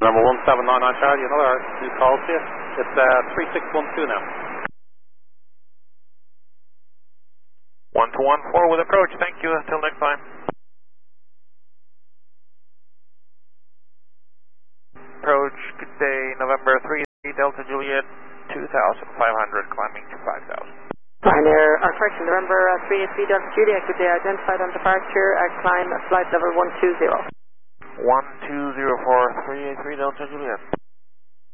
Number 1799 Charlie, another two calls to you. It's 3612 now. 1214 with approach, thank you, until next time. Approach, good day, November 3, Delta Juliet, 2,500, climbing to 5,000. Pioneer, correction, November 3 Delta Juliet, good day, identified on departure, climb flight level 120. 120 for 383 Delta Juliet.